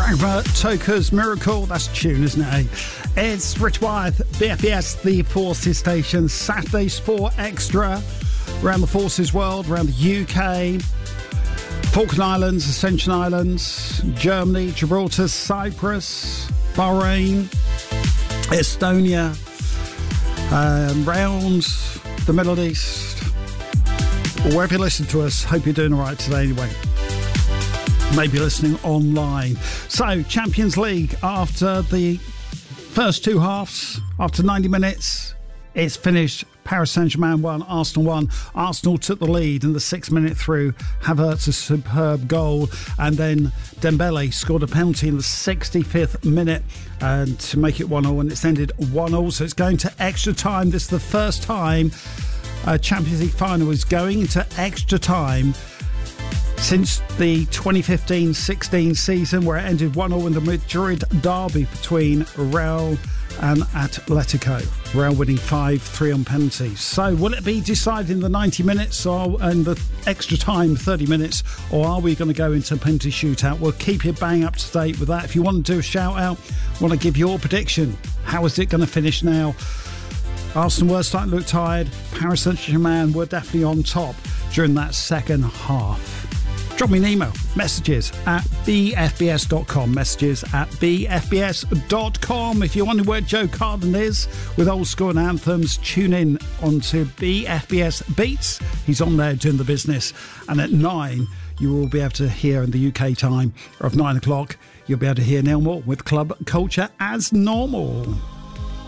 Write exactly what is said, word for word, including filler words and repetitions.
Frankfurt Toker's Miracle. That's a tune, isn't it? It's Rich Wyeth, B F B S, the Forces Station, Saturday Sport Extra, around the Forces world, around the U K, Falkland Islands, Ascension Islands, Germany, Gibraltar, Cyprus, Bahrain, Estonia, um, round the Middle East. Wherever you listen to us, hope you're doing all right today anyway. Maybe listening online. So, Champions League, after the first two halves, after ninety minutes, it's finished. Paris Saint-Germain won, Arsenal won. Arsenal took the lead in the sixth minute through. Havertz a superb goal. And then Dembele scored a penalty in the sixty-fifth minute and to make it one all, and it's ended one all. So it's going to extra time. This is the first time a Champions League final is going into extra time since the twenty fifteen sixteen season, where it ended one all in the Madrid derby between Real and Atletico. Real winning five three on penalties. So will it be decided in the ninety minutes or in the extra time thirty minutes, or are we going to go into a penalty shootout? We'll keep you bang up to date with that. If you want to do a shout out, want to give your prediction, how is it going to finish now? Arsenal were starting to look tired. Paris Saint-Germain were definitely on top during that second half. Drop me an email, messages at b f b s dot com, messages at b f b s dot com. If you're wondering where Joe Carden is with old school and anthems, tune in onto B F B S Beats. He's on there doing the business. And at nine, you will be able to hear in the U K time of nine o'clock, you'll be able to hear Neil Moore with Club Culture as normal.